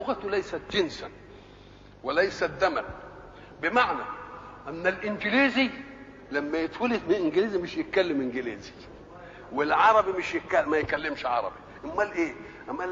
اللغة ليست جنسا وليست دما، بمعنى ان الانجليزي لما يتولد من انجليزي مش يتكلم انجليزي، والعربي مش ما يكلمش عربي. امال ايه؟